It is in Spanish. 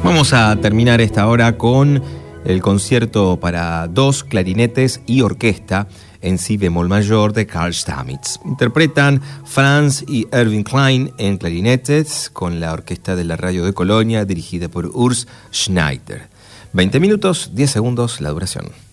Vamos a terminar esta hora con el concierto para 2 clarinetes y orquesta en si bemol mayor de Carl Stamitz. Interpretan Franz y Erwin Klein en clarinetes con la orquesta de la Radio de Colonia dirigida por Urs Schneider. 20 minutos, 10 segundos la duración.